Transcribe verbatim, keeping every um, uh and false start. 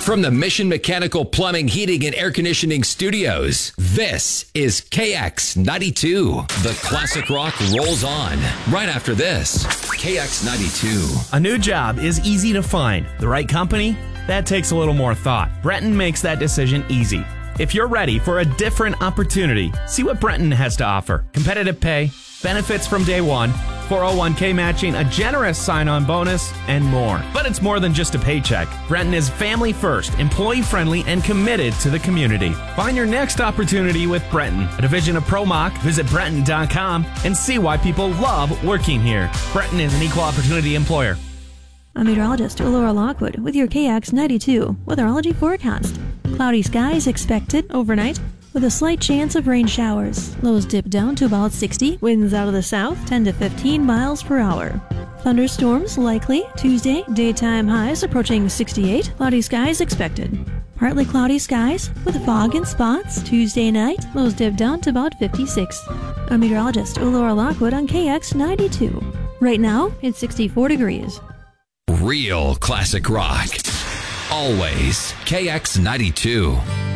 From the Mission Mechanical Plumbing, Heating, and Air Conditioning Studios, this is K X ninety-two. The classic rock rolls on right after this. K X ninety-two. A new job is easy to find. The right company? That takes a little more thought. Brenton makes that decision easy. If you're ready for a different opportunity, see what Brenton has to offer. Competitive pay, benefits from day one, four oh one k matching, a generous sign-on bonus, and more. But it's more than just a paycheck. Brenton is family first, employee-friendly, and committed to the community. Find your next opportunity with Brenton, a division of ProMach. Visit Brenton dot com and see why people love working here. Brenton is an equal opportunity employer. I'm meteorologist Laura Lockwood with your K X ninety-two weatherology forecast. Cloudy skies expected overnight with a slight chance of rain showers. Lows dip down to about sixty. Winds out of the south ten to fifteen miles per hour. Thunderstorms likely Tuesday. Daytime highs approaching sixty-eight. Cloudy skies expected. Partly cloudy skies with fog in spots. Tuesday night. Lows dip down to about fifty-six. I'm meteorologist Laura Lockwood on K X ninety-two. Right now, it's sixty-four degrees. Real classic rock. Always K X ninety-two.